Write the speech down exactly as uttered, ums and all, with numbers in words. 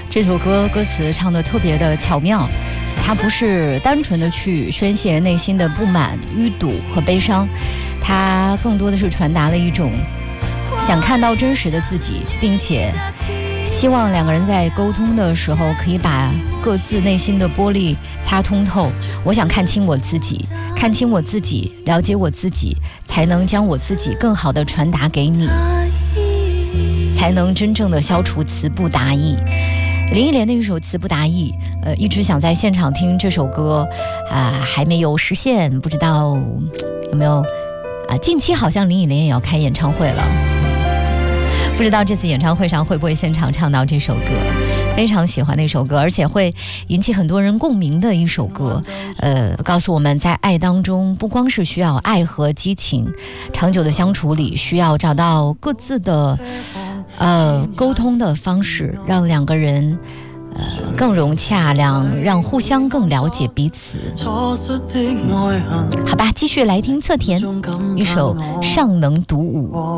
这首歌歌词唱得特别的巧妙，它不是单纯的去宣泄内心的不满、淤堵和悲伤，它更多的是传达了一种想看到真实的自己，并且希望两个人在沟通的时候可以把各自内心的玻璃擦通透。我想看清我自己，看清我自己，了解我自己，才能将我自己更好的传达给你，才能真正的消除词不达意。林忆莲的一首词不达意，呃，一直想在现场听这首歌，啊、呃，还没有实现，不知道有没有啊、呃？近期好像林忆莲也要开演唱会了，不知道这次演唱会上会不会现场唱到这首歌？非常喜欢那首歌，而且会引起很多人共鸣的一首歌。呃，告诉我们在爱当中，不光是需要爱和激情，长久的相处里需要找到各自的呃沟通的方式，让两个人呃更融洽，让让互相更了解彼此。好吧，继续来听侧田一首《尚能独舞》。